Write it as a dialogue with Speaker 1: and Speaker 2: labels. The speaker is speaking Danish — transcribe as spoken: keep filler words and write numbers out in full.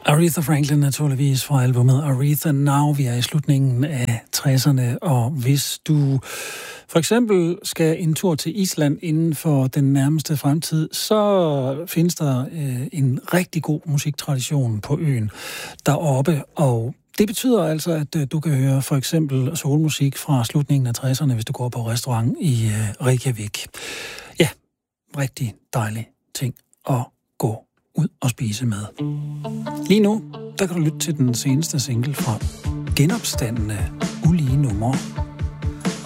Speaker 1: Aretha Franklin naturligvis fra albumet Aretha Now. Vi er i slutningen af tresserne, og hvis du for eksempel skal en tur til Island inden for den nærmeste fremtid, så findes der øh, en rigtig god musiktradition på øen deroppe, og det betyder altså, at øh, du kan høre for eksempel soulmusik fra slutningen af tresserne, hvis du går på restaurant i øh, Reykjavik. Ja, rigtig dejlig ting at gå ud og spise med. Lige nu, der kan du lytte til den seneste single fra Genopstandende Ulige Numre.